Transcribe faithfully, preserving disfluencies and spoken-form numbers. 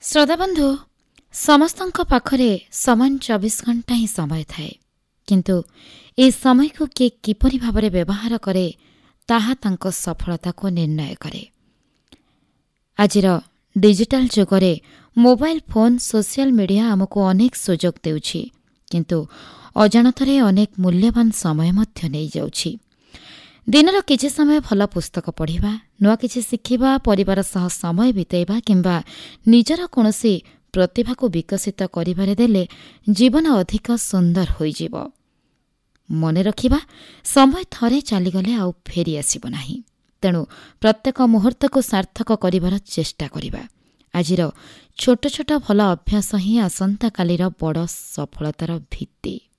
ଶ୍ରୋତାବନ୍ଧୁ, ସମସ୍ତଙ୍କ ପାଖରେ ସମାନ ଚବିଶ ଘଣ୍ଟା ହିଁ ସମୟ ଥାଏ, କିନ୍ତୁ ଏହି ସମୟକୁ କିଏ କିପରି ଭାବରେ ବ୍ୟବହାର କରେ ତାହା ତାଙ୍କ ସଫଳତାକୁ ନିର୍ଣ୍ଣୟ କରେ। ଆଜିର ଡିଜିଟାଲ ଯୁଗରେ ମୋବାଇଲ ଫୋନ୍, ସୋସିଆଲ ମିଡିଆ ଆମକୁ ଅନେକ ସୁଯୋଗ ଦେଉଛି, କିନ୍ତୁ ଅଜାଣତରେ ଅନେକ ମୂଲ୍ୟବାନ ସମୟ ମଧ୍ୟ ନେଇଯାଉଛି। ଦିନର କିଛି ସମୟ ଭଲ ପୁସ୍ତକ ପଢ଼ିବା, ନୂଆ କିଛି ଶିଖିବା, ପରିବାର ସହ ସମୟ ବିତାଇବା କିମ୍ବା ନିଜର କୌଣସି ପ୍ରତିଭାକୁ ବିକଶିତ କରିବାରେ ଦେଲେ ଜୀବନ ଅଧିକ ସୁନ୍ଦର ହୋଇଯିବ। ମନେ ରଖିବା, ସମୟ ଥରେ ଚାଲିଗଲେ ଆଉ ଫେରି ଆସିବ ନାହିଁ। ତେଣୁ ପ୍ରତ୍ୟେକ ମୁହୂର୍ତ୍ତକୁ ସାର୍ଥକ କରିବାର ଚେଷ୍ଟା କରିବା। ଆଜିର ଛୋଟ ଛୋଟ ଭଲ ଅଭ୍ୟାସ ହିଁ ଆସନ୍ତାକାଲିର ବଡ଼ ସଫଳତାର ଭିତ୍ତି।